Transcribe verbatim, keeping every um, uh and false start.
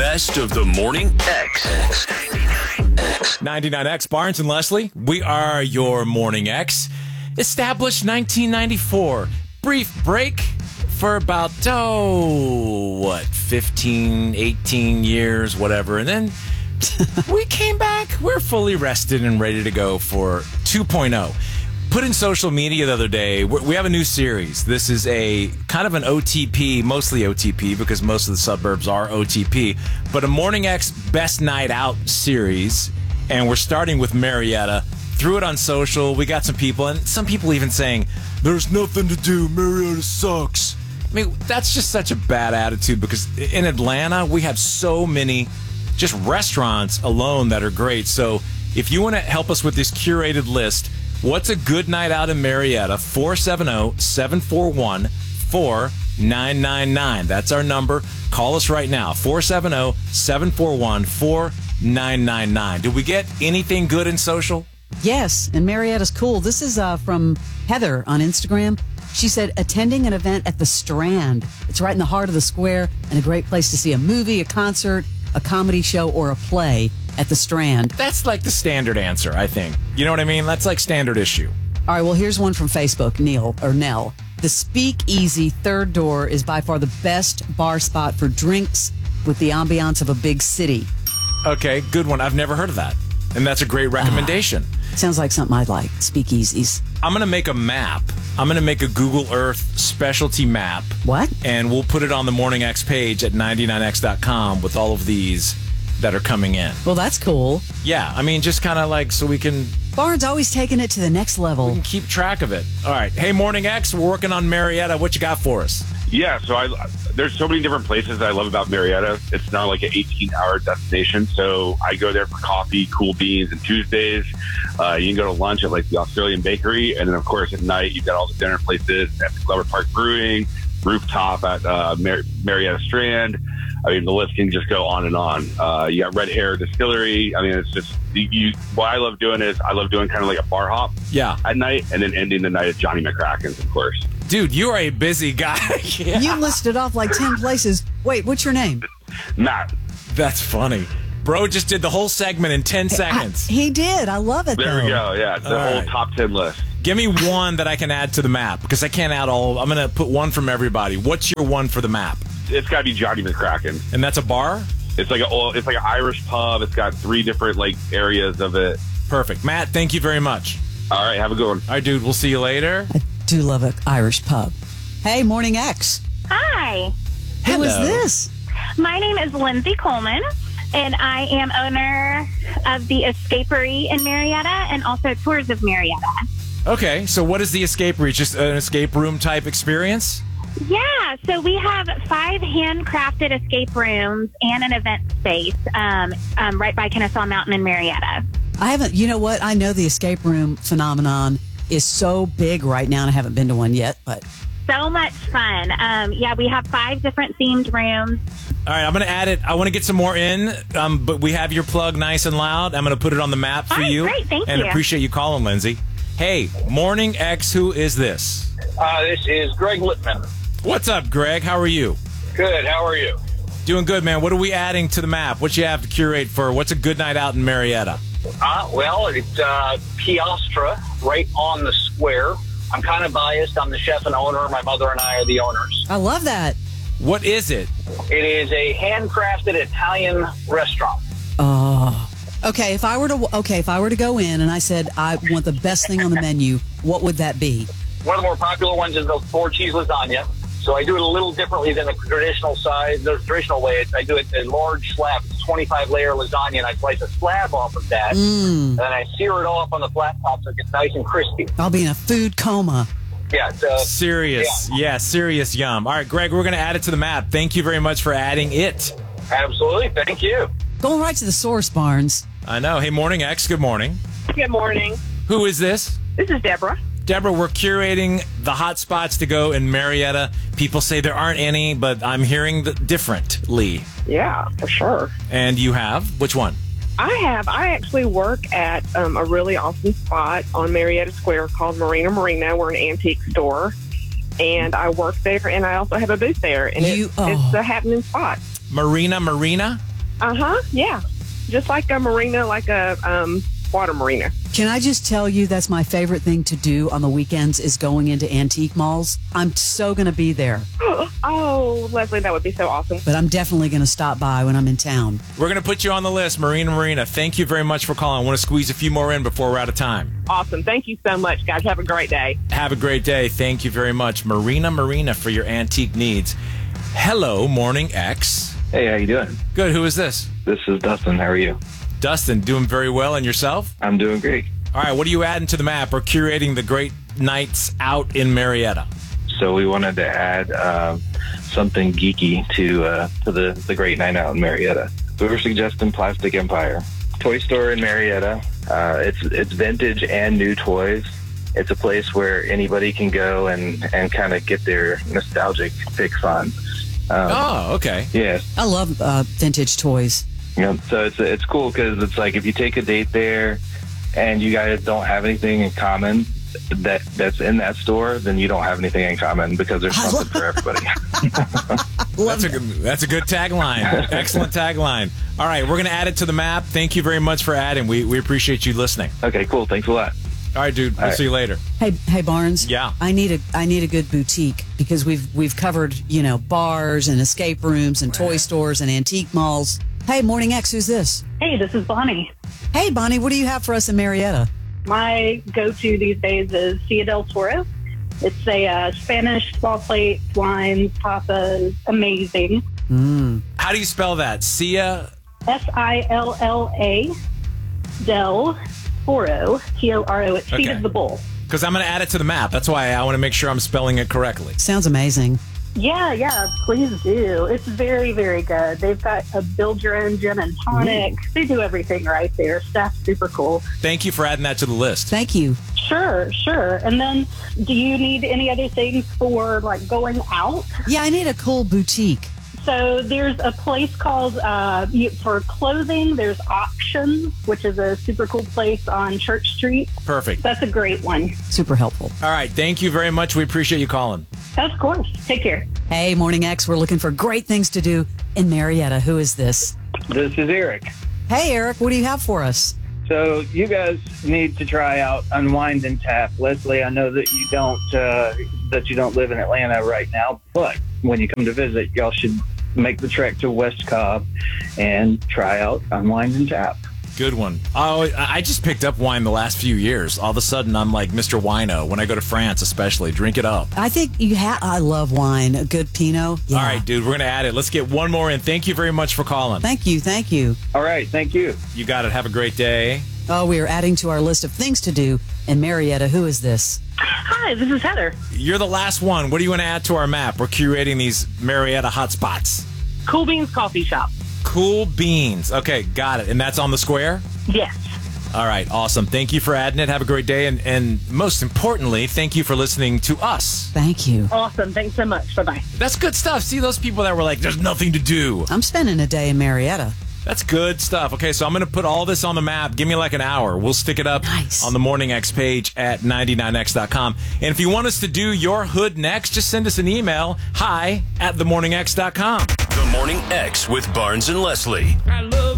best of the morning X. ninety-nine X, Barnes and Leslie. We are your morning X. Established nineteen ninety-four. Brief break for about, oh, what, fifteen, eighteen years, whatever. And then we came back. We're fully rested and ready to go for two point oh. Put in social media the other day, we have a new series. This is a kind of an O T P, mostly O T P, because most of the suburbs are O T P, but a Morning X Best Night Out series, and we're starting with Marietta. Threw it on social. We got some people, and some people even saying, there's nothing to do, Marietta sucks. I mean, that's just such a bad attitude, because in Atlanta, we have so many just restaurants alone that are great. So if you want to help us with this curated list, what's a good night out in Marietta? four seven zero, seven four one, four nine nine nine. That's our number. Call us right now. four seven zero, seven four one, four nine nine nine. Did we get anything good in social? Yes, and Marietta's cool. This is uh, from Heather on Instagram. She said, attending an event at the Strand. It's right in the heart of the square and a great place to see a movie, a concert, a comedy show, or a play at the Strand. That's like the standard answer, I think. You know what I mean? That's like standard issue. All right, well, here's one from Facebook, Neil, or Nell. The Speakeasy Third Door is by far the best bar spot for drinks with the ambiance of a big city. Okay, good one. I've never heard of that. And that's a great recommendation. Uh, sounds like something I'd like, Speakeasies. I'm going to make a map. I'm going to make a Google Earth specialty map. What? And we'll put it on the Morning X page at ninety-nine X dot com with all of these that are coming in. Well, that's cool. Yeah, I mean, just kind of like so we can... Barnes always taking it to the next level. We can keep track of it. All right. Hey, Morning X, we're working on Marietta. What you got for us? Yeah, so I there's so many different places I love about Marietta. It's not like an eighteen-hour destination, so I go there for coffee, cool beans, and Tuesdays. Uh, you can go to lunch at like the Australian Bakery, and then of course at night you've got all the dinner places at the Glover Park Brewing, rooftop at uh, Mar- Marietta Strand. I mean, the list can just go on and on. Uh, you got Red Hair Distillery. I mean, it's just you, you. What I love doing is I love doing kind of like a bar hop. Yeah. At night, and then ending the night at Johnny McCracken's, of course. Dude, you are a busy guy. Yeah. You listed off like ten places. Wait, what's your name? Matt. That's funny. Bro just did the whole segment in ten seconds. I, he did. I love it, There though. we go. Yeah, it's the All whole right. top ten list. Give me one that I can add to the map, because I can't add all. I'm going to put one from everybody. What's your one for the map? It's got to be Johnny McCracken. And that's a bar? It's like a it's like an Irish pub. It's got three different like areas of it. Perfect. Matt, thank you very much. All right, have a good one. All right, dude, we'll see you later. I do love an Irish pub. Hey, Morning X. Hi, Who is Hello. this? my name is Lindsay Coleman, and I am owner of the Escapery in Marietta and also Tours of Marietta. Okay, so what is the escape room? Just an escape room type experience? Yeah, so we have five handcrafted escape rooms and an event space um, um, right by Kennesaw Mountain in Marietta. I haven't, you know what? I know the escape room phenomenon is so big right now, and I haven't been to one yet, but... So much fun. Um, yeah, we have five different themed rooms. All right, I'm going to add it. I want to get some more in, um, but we have your plug nice and loud. I'm going to put it on the map for All right, you. great, thank and you. appreciate you calling, Lindsay. Hey, Morning X, who is this? Uh, this is Greg Lippman. What's up, Greg? How are you? Good. How are you? Doing good, man. What are we adding to the map? What you have to curate for? What's a good night out in Marietta? Uh, well, it's uh, Piastra right on the square. I'm kind of biased. I'm the chef and owner. My mother and I are the owners. I love that. What is it? It is a handcrafted Italian restaurant. Oh. Okay, if I were to okay, if I were to go in and I said I want the best thing on the menu, what would that be? One of the more popular ones is the four cheese lasagna. So I do it a little differently than the traditional side, the traditional way. I do it in large slab. It's twenty-five layer lasagna, and I slice a slab off of that, Mm. and then I sear it off on the flat top so it gets nice and crispy. I'll be in a food coma. Yeah, it's, uh, Serious. Yeah. serious yum. All right, Greg, we're going to add it to the map. Thank you very much for adding it. absolutely. Thank you. Going right to the source, Barnes. I know. Hey, Morning X, good morning. Good morning. Who is this? This is Deborah. Deborah, we're curating the hot spots to go in Marietta. People say there aren't any, but I'm hearing the differently. Yeah, for sure. And you have? Which one? I have. I actually work at um, a really awesome spot on Marietta Square called Marina Marina. We're an antique store. And I work there, and I also have a booth there. And You- it's, oh. it's a happening spot. Marina Marina? Uh huh. Yeah, just like a marina, like a um, water marina. Can I just tell you that's my favorite thing to do on the weekends is going into antique malls. I'm so going to be there, Oh, Leslie, that would be so awesome. but I'm definitely going to stop by when I'm in town. We're going to put you on the list, Marina Marina. Thank you very much for calling. I want to squeeze a few more in before we're out of time. Awesome. Thank you so much, guys. Have a great day. Have a great day. Thank you very much, Marina Marina, for your antique needs. Hello, Morning X. Hey, how you doing? Good. Who is this? This is Dustin. How are you? Dustin, doing very well. And yourself? I'm doing great. All right. What are you adding to the map? We're curating the great nights out in Marietta. So we wanted to add uh, something geeky to uh, to the, the great night out in Marietta. We were suggesting Plastic Empire. Toy store in Marietta. Uh, it's it's vintage and new toys. It's a place where anybody can go and, and kind of get their nostalgic fix on. Um, Oh, okay. Yeah. I love uh, vintage toys. You know, so it's it's cool because it's like if you take a date there and you guys don't have anything in common that that's in that store, then you don't have anything in common because there's something for everybody. That's a good, that's a good tagline. Excellent tagline. All right, we're going to add it to the map. Thank you very much for adding. We we appreciate you listening. Okay, cool. Thanks a lot. All right, dude. We'll right. see you later. Hey, hey, Barnes. Yeah. I need a I need a good boutique because we've we've covered you know bars and escape rooms and toy stores and antique malls. Hey, Morning X, who's this? Hey, this is Bonnie. Hey, Bonnie, what do you have for us in Marietta? My go-to these days is Cia del Toro. It's a uh, Spanish small plate, wines, tapas, amazing. How do you spell that? Cia? S I L L A del Toro, T O R O. It's Feet Okay. of the Bull. Because I'm going to add it to the map. That's why I want to make sure I'm spelling it correctly. Sounds amazing. Yeah, yeah, please do. It's very, very good. They've got a build your own gin and tonic. They do everything right there. Staff's super cool. Thank you for adding that to the list. Thank you. Sure, sure. And then do you need any other things for like going out? Yeah, I need a cool boutique. So there's a place called, uh, you, for clothing, there's Auctions, which is a super cool place on Church Street. Perfect. That's a great one. Super helpful. All right. Thank you very much. We appreciate you calling. Of course. Take care. Hey, Morning X, we're looking for great things to do in Marietta. Who is this? This is Eric. Hey, Eric, what do you have for us? So you guys need to try out Unwind and Tap. Leslie, I know that you don't uh, that you don't live in Atlanta right now, but when you come to visit, y'all should make the trek to West Cobb and try out Unwind and Tap. Good one. Oh, I just picked up wine the last few years. All of a sudden, I'm like Mister Wino. When I go to France, especially, drink it up. I think you have. I love wine. A good Pinot. Yeah. All right, dude, we're going to add it. Let's get one more in. Thank you very much for calling. Thank you. Thank you. All right, thank you. You got it. Have a great day. Oh, we are adding to our list of things to do in Marietta. Who is this? Hi, this is Heather. You're the last one. What do you want to add to our map? We're curating these Marietta hotspots. Cool Beans Coffee Shop. Cool Beans. Okay, got it. And that's on the square? Yes. All right, awesome. Thank you for adding it. Have a great day. And, and most importantly, thank you for listening to us. Thank you. Awesome. Thanks so much. Bye-bye. That's good stuff. See those people that were like, there's nothing to do. I'm spending a day in Marietta. That's good stuff. Okay, so I'm going to put all this on the map. Give me like an hour. We'll stick it up Nice. on the Morning X page at ninety-nine x dot com. And if you want us to do your hood next, just send us an email, hi at the morning x dot com. The Morning X with Barnes and Leslie. I love